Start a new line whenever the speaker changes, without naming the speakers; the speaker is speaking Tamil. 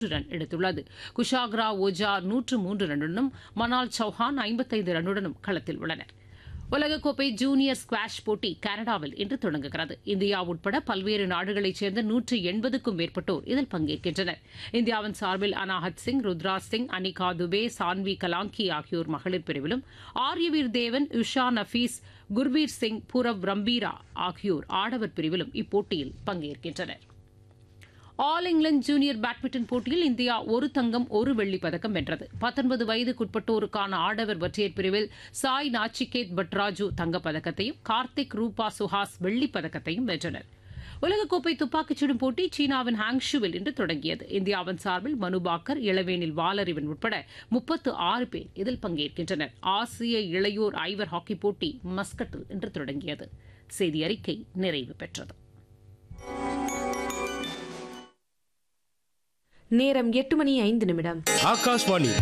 ரன் எடுத்துள்ளது. குஷாக்ரா ஓஜா 103 ரன்னுடனும் மனால் சௌஹான் 55 ரன்னுடனும் களத்தில் உள்ளனர். உலகக்கோப்பை ஜூனியர் ஸ்குவாஷ் போட்டி கனடாவில் இன்று தொடங்குகிறது. இந்தியா உட்பட பல்வேறு நாடுகளைச் சேர்ந்த 180க்கும் மேற்பட்டோர் இதில் பங்கேற்கின்றனர். இந்தியாவின் சார்பில் அனாஹத் சிங், ருத்ராஜ் சிங், அனிகா துபே, சான்வி கலாங்கி ஆகியோர் மகளிர் பிரிவிலும், ஆர்யவீர் தேவன், உஷா நஃபீஸ், குர்பீர் சிங், பூரவ் ரம்பீரா ஆகியோர் ஆடவர் பிரிவிலும் இப்போட்டியில் பங்கேற்கின்றனர். ஆல் இங்கிலாந்து ஜூனியர் பேட்மிண்டன் போட்டியில் இந்தியா ஒரு தங்கம் ஒரு வெள்ளிப் பதக்கம் வென்றது. 19 வயதுக்குட்பட்டோருக்கான ஆடவர் ஒற்றையர் பிரிவில் சாய் நாச்சிகேத் பட்ராஜு தங்கப்பதக்கத்தையும், கார்த்திக் ரூபா சுஹாஸ் வெள்ளிப் பதக்கத்தையும் வென்றனர். உலகக்கோப்பை துப்பாக்கிச் சுடும் போட்டி சீனாவின் ஹாங்ஷுவில் இன்று தொடங்கியது. இந்தியாவின் சார்பில் மனுபாக்கர், இளவேனில் வாலறிவன் உட்பட 36 பேர் இதில் பங்கேற்கின்றனர். ஆசிய இளையோர் ஐவர் ஹாக்கி போட்டி மஸ்கட்டில் இன்று தொடங்கியது. செய்தி அறிக்கை நிறைவு பெற்றது.
நேரம் 8:05.
ஆகாஷ்வாணி